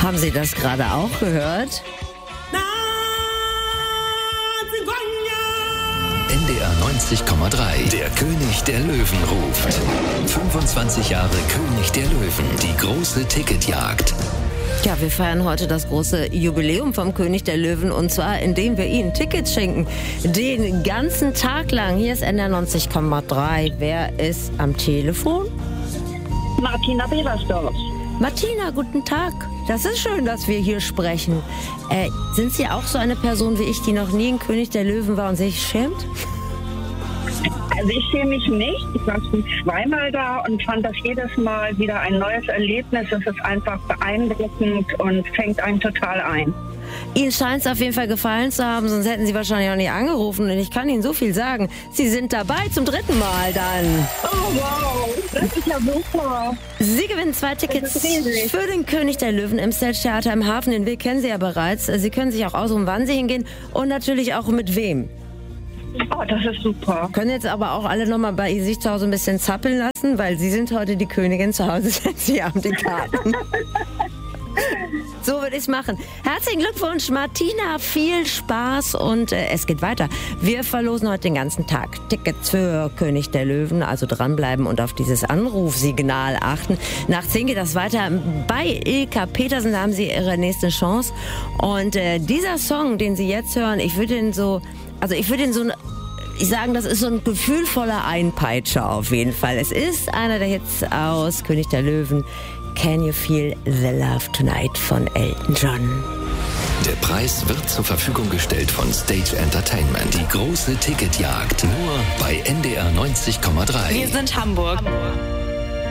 Haben Sie das gerade auch gehört? NDR 90,3. Der König der Löwen ruft. 25 Jahre König der Löwen. Die große Ticketjagd. Ja, wir feiern heute das große Jubiläum vom König der Löwen und zwar indem wir Ihnen Tickets schenken. Den ganzen Tag lang. Hier ist NDR 90,3. Wer ist am Telefon? Martina Beversdorf. Martina, guten Tag. Das ist schön, dass wir hier sprechen. Sind Sie auch so eine Person wie ich, die noch nie ein König der Löwen war und sich schämt? Also ich schäme mich nicht. Ich war schon zweimal da und fand das jedes Mal wieder ein neues Erlebnis. Es ist einfach beeindruckend und fängt einen total ein. Ihnen scheint es auf jeden Fall gefallen zu haben, sonst hätten Sie wahrscheinlich auch nicht angerufen. Und ich kann Ihnen so viel sagen. Sie sind dabei zum 3. Mal dann. Oh wow, das ist ja super. Sie gewinnen 2 Tickets für den König der Löwen im Stage Theater im Hafen. Den Weg kennen Sie ja bereits. Sie können sich auch aussuchen, wann Sie hingehen und natürlich auch mit wem. Oh, das ist super. Können jetzt aber auch alle nochmal bei sich zu Hause ein bisschen zappeln lassen, weil Sie sind heute die Königin zu Hause. Sie haben die Karten. So würde ich es machen. Herzlichen Glückwunsch, Martina. Viel Spaß und es geht weiter. Wir verlosen heute den ganzen Tag Tickets für König der Löwen. Also dranbleiben und auf dieses Anrufsignal achten. Nach 10 geht das weiter bei Ilka Petersen. Da haben Sie Ihre nächste Chance. Und dieser Song, den Sie jetzt hören, ich würde ihn sagen, das ist so ein gefühlvoller Einpeitscher auf jeden Fall. Es ist einer der Hits aus König der Löwen. Can You Feel the Love Tonight von Elton John. Der Preis wird zur Verfügung gestellt von Stage Entertainment. Die große Ticketjagd nur bei NDR 90,3. Wir sind Hamburg.